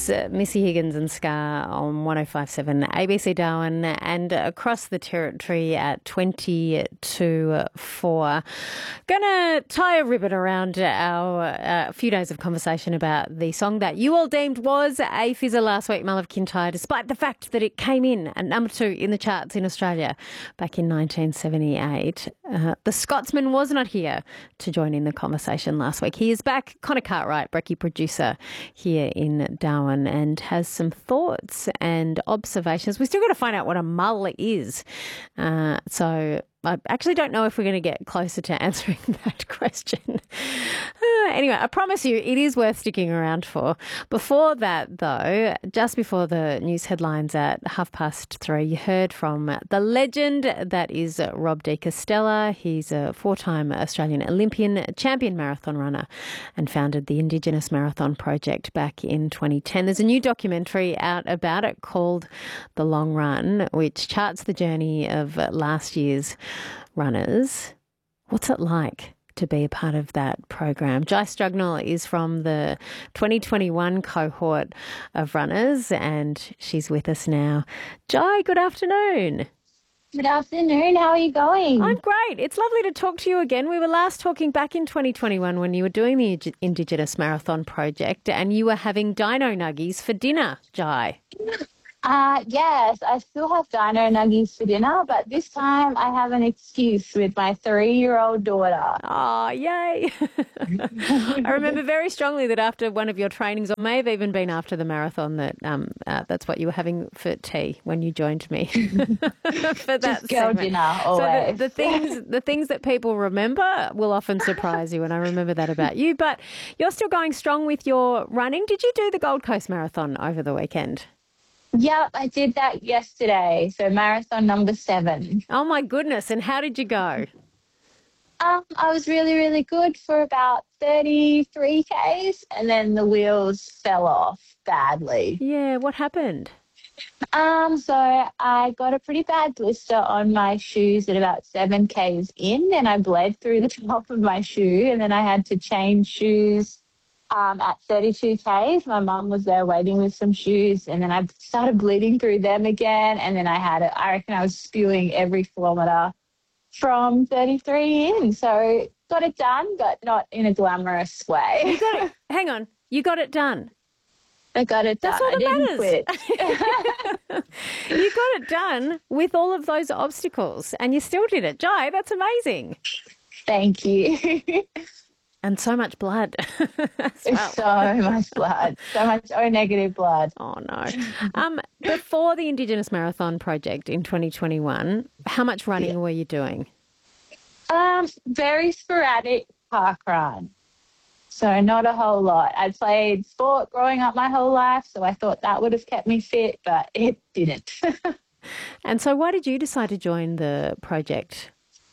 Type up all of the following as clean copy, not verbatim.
It's Missy Higgins and Scar on 105.7 ABC Darwin and across the territory at 22.4. Going to tie a ribbon around our few days of conversation about the song that you all deemed was a fizzer last week, Mull of Kintyre, despite the fact that it came in at number 2 in the charts in Australia back in 1978. The Scotsman was not here to join in the conversation last week. He is back. Connor Cartwright, Brekkie producer here in Darwin, and has some thoughts and observations. We still got to find out what a mull is. So I actually don't know if we're going to get closer to answering that question. Anyway, I promise you it is worth sticking around for. Before that, though, just before the news headlines at 3:30, you heard from the legend that is Rob de Castella. He's a 4-time Australian Olympian, champion marathon runner, and founded the Indigenous Marathon Project back in 2010. There's a new documentary out about it called The Long Run, which charts the journey of last year's runners. What's it like to be a part of that program? Jai Strugnall is from the 2021 cohort of runners, and she's with us now. Jai, good afternoon. Good afternoon. How are you going? I'm great. It's lovely to talk to you again. We were last talking back in 2021 when you were doing the Indigenous Marathon Project and you were having dino nuggies for dinner, Jai. Yes, I still have dino nuggies for dinner, but this time I have an excuse with my 3-year-old daughter. Oh, yay. I remember very strongly that after one of your trainings, or may have even been after the marathon, that that's what you were having for tea when you joined me. For that Just girl dinner, always. So the things that people remember will often surprise you, and I remember that about you. But you're still going strong with your running. Did you do the Gold Coast Marathon over the weekend? Yep, I did that yesterday. So marathon number 7. Oh, my goodness. And how did you go? I was really, really good for about 33 Ks, and then the wheels fell off badly. Yeah, what happened? So I got a pretty bad blister on my shoes at about 7 Ks in, and I bled through the top of my shoe, and then I had to change shoes at 32 Ks. My mum was there waiting with some shoes, and then I started bleeding through them again, and then I reckon I was spewing every kilometre from 33 in. So got it done, but not in a glamorous way. You got it. Hang on. You got it done. I got it done. That's all that I didn't matters. quit. You got it done with all of those obstacles and you still did it. Jai, that's amazing. Thank you. And so much blood as well. So much blood. So much O-negative blood. Oh, no. Before the Indigenous Marathon Project in 2021, how much running were you doing? Very sporadic park run. So not a whole lot. I played sport growing up my whole life, so I thought that would have kept me fit, but it didn't. And so why did you decide to join the project?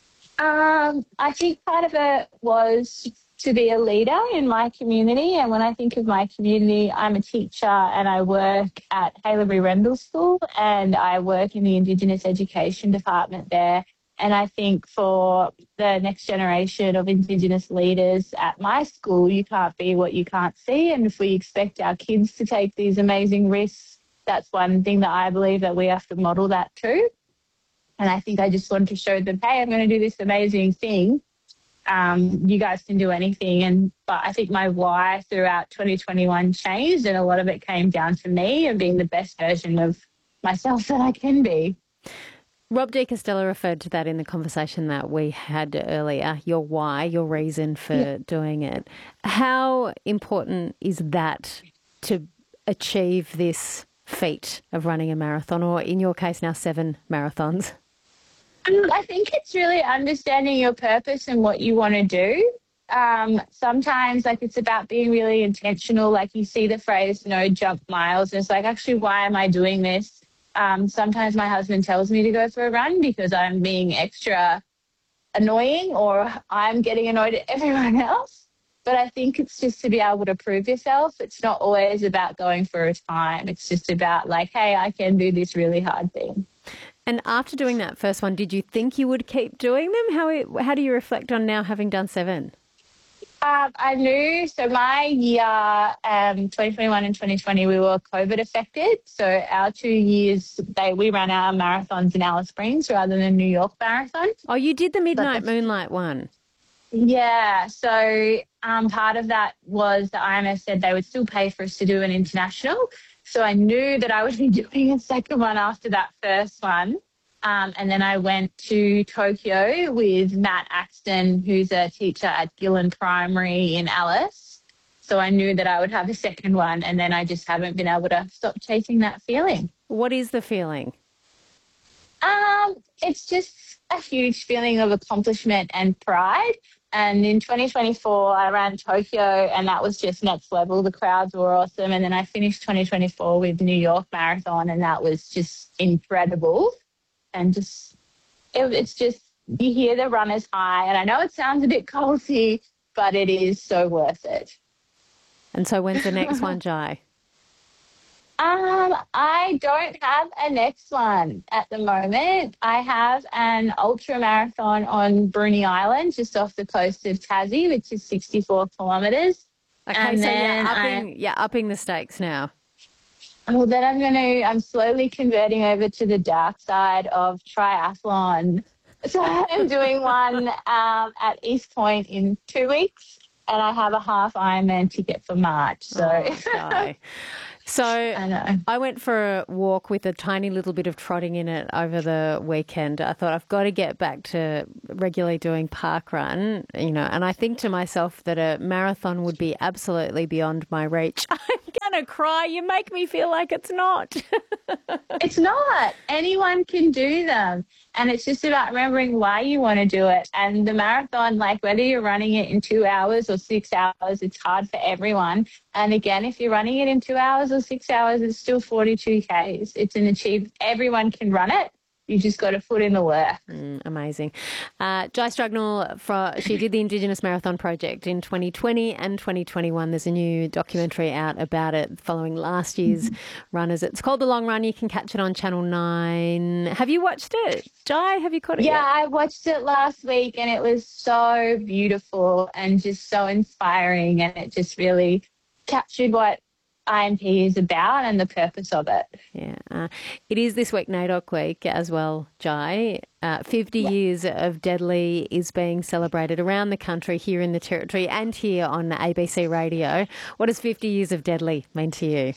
I think part of it was to be a leader in my community. And when I think of my community, I'm a teacher and I work at Haileybury Rendell School and I work in the Indigenous Education Department there. And I think for the next generation of Indigenous leaders at my school, you can't be what you can't see. And if we expect our kids to take these amazing risks, that's one thing that I believe that we have to model that too. And I think I just wanted to show them, hey, I'm going to do this amazing thing. You guys can do anything. But I think my why throughout 2021 changed, and a lot of it came down to me and being the best version of myself that I can be. Rob de Castella referred to that in the conversation that we had earlier, your why, your reason for doing it. How important is that to achieve this feat of running a marathon, or in your case now 7 marathons? I think it's really understanding your purpose and what you want to do. Sometimes it's about being really intentional. Like you see the phrase, jump miles. And it's like, actually, why am I doing this? Sometimes my husband tells me to go for a run because I'm being extra annoying or I'm getting annoyed at everyone else. But I think it's just to be able to prove yourself. It's not always about going for a time. It's just about hey, I can do this really hard thing. And after doing that first one, did you think you would keep doing them? How do you reflect on now having done 7? I knew. So my year, 2021 and 2020, we were COVID affected. So our 2 years, we ran our marathons in Alice Springs rather than New York Marathon. Oh, you did the But Midnight Moonlight one. yeah, so part of that was the IMS said they would still pay for us to do an international. So I knew that I would be doing a second one after that first one. And then I went to Tokyo with Matt Axton, who's a teacher at Gillen Primary in Alice. So I knew that I would have a second one, and then I just haven't been able to stop chasing that feeling. What is the feeling? It's just a huge feeling of accomplishment and pride. And in 2024, I ran Tokyo, and that was just next level. The crowds were awesome. And then I finished 2024 with New York Marathon, and that was just incredible. And it's just, you hear the runner's high. And I know it sounds a bit culty, but it is so worth it. And so when's the next one, Jai? I don't have a next one at the moment. I have an ultra marathon on Bruny Island, just off the coast of Tassie, which is 64 kilometres. Okay, and so then you're upping the stakes now. Well, then I'm slowly converting over to the dark side of triathlon. So I'm doing one at East Point in 2 weeks, and I have a half Ironman ticket for March. So. Okay. So I know. I went for a walk with a tiny little bit of trotting in it over the weekend. I thought I've got to get back to regularly doing park run, and I think to myself that a marathon would be absolutely beyond my reach. I'm going to cry. You make me feel like it's not. It's not. Anyone can do them. And it's just about remembering why you want to do it. And the marathon, like whether you're running it in 2 hours or 6 hours, it's hard for everyone. And again, if you're running it in 2 hours or 6 hours, it's still 42 Ks. It's an achievement. Everyone can run it. You just got to put in the work. Amazing. Jai Strugnall, she did the Indigenous Marathon Project in 2020 and 2021. There's a new documentary out about it following last year's runners. It's called The Long Run. You can catch it on Channel 9. Have you watched it? Jai, have you caught it yet? Yeah, I watched it last week, and it was so beautiful and just so inspiring, and it just really captured what IMP is about and the purpose of it. Yeah. It is this week NAIDOC week as well, Jai. 50 years of Deadly is being celebrated around the country, here in the Territory and here on ABC Radio. What does 50 years of Deadly mean to you?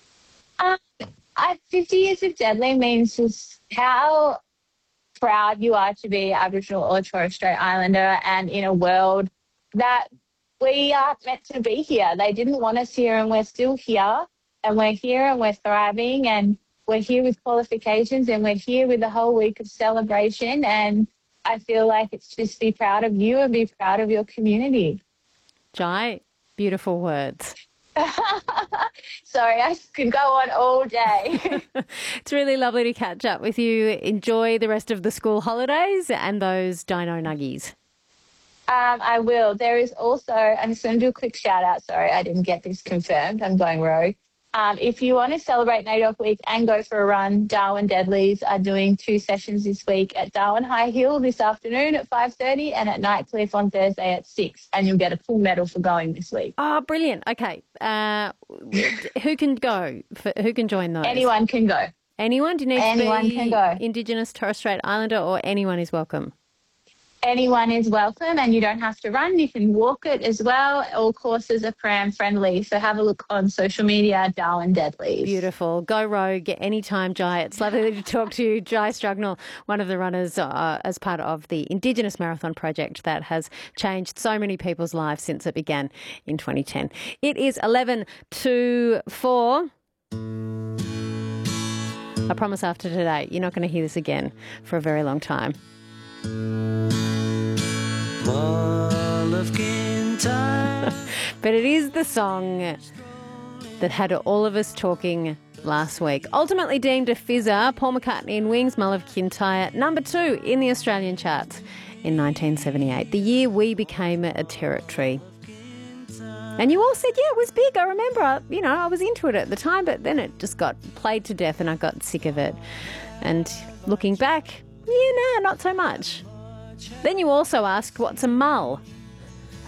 50 years of Deadly means just how proud you are to be Aboriginal or Torres Strait Islander, and in a world that we aren't meant to be here. They didn't want us here, and we're still here, and we're here and we're thriving, and we're here with qualifications, and we're here with a whole week of celebration. And I feel like it's just be proud of you and be proud of your community. Jai, beautiful words. Sorry, I could go on all day. It's really lovely to catch up with you. Enjoy the rest of the school holidays and those dino nuggies. I will. There is also, I'm just going to do a quick shout out. Sorry, I didn't get this confirmed. I'm going rogue. If you want to celebrate NAIDOC week and go for a run, Darwin Deadlies are doing 2 sessions this week at Darwin High Hill this afternoon at 5:30 and at Nightcliff on Thursday at 6. And you'll get a full medal for going this week. Oh, brilliant. Okay. Who can go? Who can join those? Anyone can go. Anyone? Do you need anyone to be can go. Indigenous Torres Strait Islander, or anyone is welcome? Anyone is welcome, and you don't have to run. You can walk it as well. All courses are pram friendly. So have a look on social media, Darwin Deadlies. Beautiful. Go rogue anytime, Jai. It's lovely to talk to you. Jai Strugnall, one of the runners as part of the Indigenous Marathon Project that has changed so many people's lives since it began in 2010. It is 11 to 4. I promise after today, you're not going to hear this again for a very long time. But it is the song that had all of us talking last week. Ultimately deemed a fizzer, Paul McCartney and Wings, Mull of Kintyre, number 2 in the Australian charts in 1978, the year we became a territory. And you all said, yeah, it was big. I remember, I was into it at the time, but then it just got played to death and I got sick of it. And looking back, not so much. Then you also asked, what's a mull?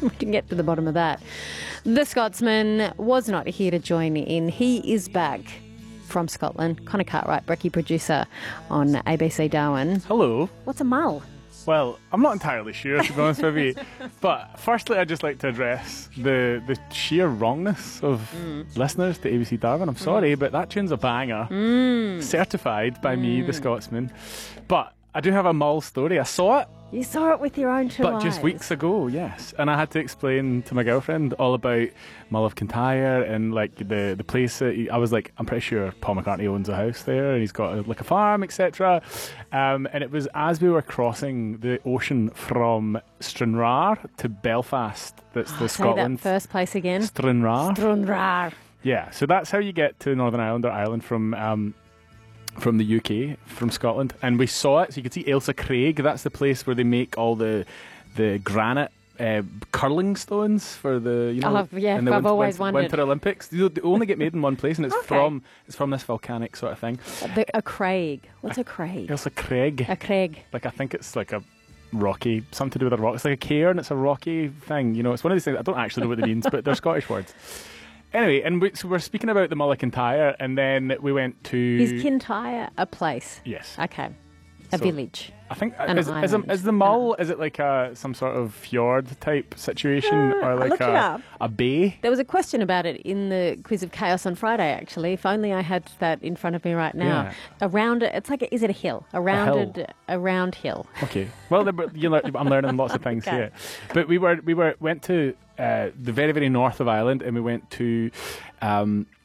We can get to the bottom of that. The Scotsman was not here to join in. He is back from Scotland. Connor Cartwright, Brekkie producer on ABC Darwin. Hello. What's a mull? Well, I'm not entirely sure, to be honest with you. But firstly, I'd just like to address the sheer wrongness of listeners to ABC Darwin. I'm sorry, but that tune's a banger. Certified by me, the Scotsman. But I do have a mull story. I saw it. You saw it with your own two eyes. But just weeks ago, yes. And I had to explain to my girlfriend all about Mull of Kintyre and like the place that I was like, I'm pretty sure Paul McCartney owns a house there and he's got like a farm, etc. And it was as we were crossing the ocean from Stranraer to Belfast, that's the Scotland. Say that first place again. Stranraer. Stranraer. Yeah, so that's how you get to Northern Ireland or Ireland from the UK, from Scotland, and we saw it. So you could see Ailsa Craig. That's the place where they make all the granite curling stones for the in the I've always wondered. Winter Olympics. They only get made in one place, and it's Okay. it's from this volcanic sort of thing. A Craig. What's a Craig? Ailsa Craig. A Craig. Like I think it's like a rocky, something to do with a rock. It's like a cairn. It's a rocky thing. You know, it's one of these things. I don't actually know what it means, but they're Scottish words. Anyway, and so we're speaking about the Mull of Kintyre, and then we went to... Is Kintyre a place? Yes. Okay. A So- village. I think An island. is the Mull, is it like some sort of fjord type situation or like looked it up. a bay? There was a question about it in the Quiz of Chaos on Friday, actually. If only I had that in front of me right now. Yeah. Around it, it's like, is it a hill? A round hill. Okay. Well, I'm learning lots of things Okay. here. But we went to the very, very north of Ireland, and we went to